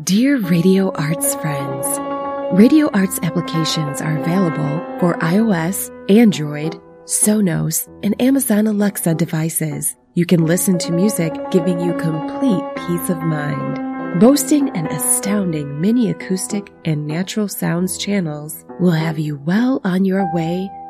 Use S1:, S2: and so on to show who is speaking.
S1: Dear Radio Arts friends, Radio Arts applications are available for iOS, Android, Sonos, and Amazon Alexa devices. You can listen to music giving you complete peace of mind. Boasting an astounding mini acoustic and natural sounds channels will have you well on your way